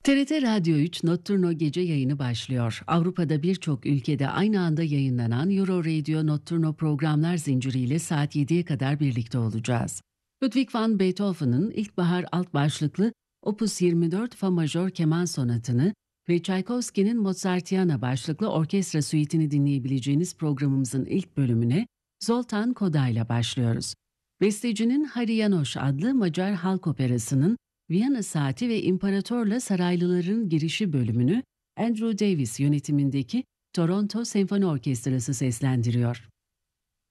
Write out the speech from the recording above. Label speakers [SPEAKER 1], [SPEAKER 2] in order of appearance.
[SPEAKER 1] TRT Radyo 3 Notturno gece yayını başlıyor. Avrupa'da birçok ülkede aynı anda yayınlanan Euro Radio Notturno programlar zinciriyle saat 7'ye kadar birlikte olacağız. Ludwig van Beethoven'ın İlkbahar alt başlıklı Opus 24 Fa majör keman sonatını ve Tchaikovsky'nin Mozartiana başlıklı orkestra suitini dinleyebileceğiniz programımızın ilk bölümüne Zoltán Koda ile başlıyoruz. Bestecinin Hari János adlı Macar halk operasının Viyana Saati ve İmparatorla Saraylıların Girişi bölümünü Andrew Davis yönetimindeki Toronto Senfoni Orkestrası seslendiriyor.